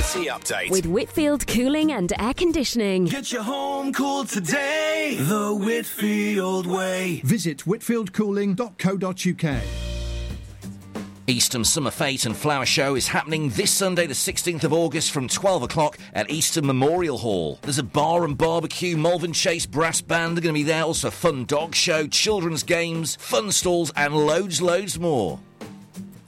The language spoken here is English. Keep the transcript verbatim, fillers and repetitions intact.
Mobility Update. With Whitfield Cooling and Air Conditioning. Get your home cooled today the Whitfield way. Visit whitfield cooling dot co dot uk. Eastham Summer Fete and Flower Show is happening this Sunday the sixteenth of August from twelve o'clock at Eastham Memorial Hall. There's a bar and barbecue, Malvern Chase Brass Band are going to be there, also a fun dog show, children's games, fun stalls and loads, loads more.